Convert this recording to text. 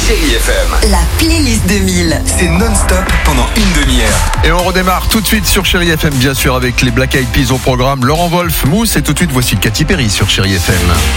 Chérie FM. La playlist 2000. C'est non-stop pendant une demi-heure. Et on redémarre tout de suite sur Chérie FM, bien sûr, avec les Black Eyed Peas au programme. Laurent Wolf, Mousse, et tout de suite, voici Katy Perry sur Chérie FM.